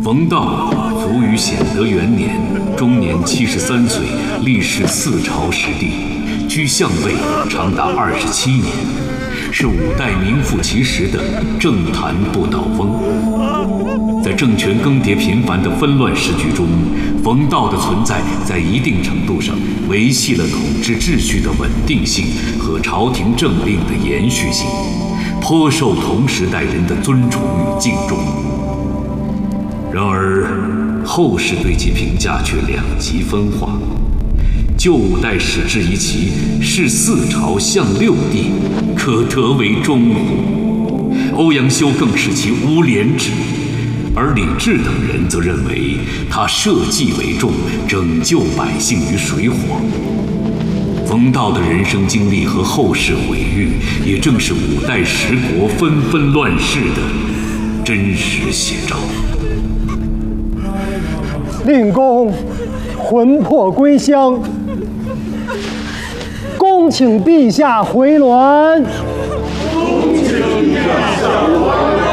冯道卒于显德元年，终年73岁，历仕4朝10帝，居相位长达27年，是5代名副其实的政坛不倒翁。在政权更迭频繁的纷乱时局中，冯道的存在在一定程度上维系了统治秩序的稳定性和朝廷政令的延续性，颇受同时代人的尊崇与敬重。然而，后世对其评价却两极分化。旧5代史志一旗，是4朝相6帝，可得为忠乎？欧阳修更视其无廉耻，而李治等人则认为他社稷为重，拯救百姓于水火。冯道的人生经历和后世毁誉，也正是5代10国纷纷乱世的真实写照。 令公魂魄归乡，恭请陛下回銮。 恭请陛下回銮。